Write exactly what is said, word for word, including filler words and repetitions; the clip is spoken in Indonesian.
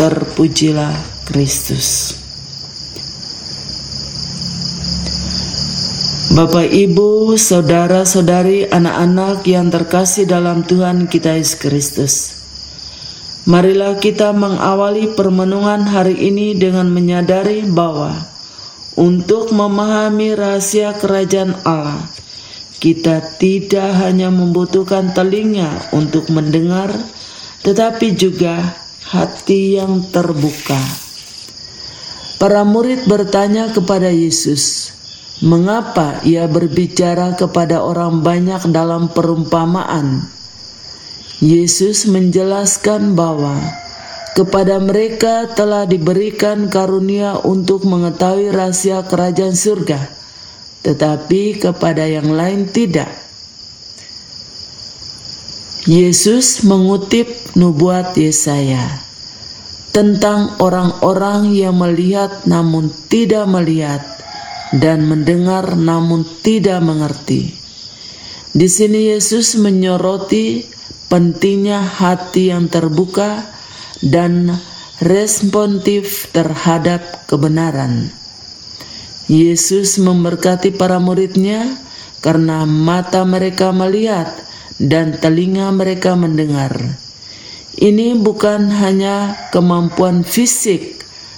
Terpujilah Kristus. Bapak, Ibu, saudara-saudari, anak-anak yang terkasih dalam Tuhan kita Yesus Kristus, marilah kita mengawali permenungan hari ini dengan menyadari bahwa untuk memahami rahasia kerajaan Allah, kita tidak hanya membutuhkan telinga untuk mendengar, tetapi juga hati yang terbuka. Para murid bertanya kepada Yesus, mengapa ia berbicara kepada orang banyak dalam perumpamaan? Yesus menjelaskan bahwa kepada mereka telah diberikan karunia untuk mengetahui rahasia kerajaan surga, tetapi kepada yang lain tidak. Yesus mengutip nubuat Yesaya tentang orang-orang yang melihat namun tidak melihat, dan mendengar namun tidak mengerti. Di sini Yesus menyoroti pentingnya hati yang terbuka dan responsif terhadap kebenaran. Yesus memberkati para murid-Nya karena mata mereka melihat dan telinga mereka mendengar. Ini bukan hanya kemampuan fisik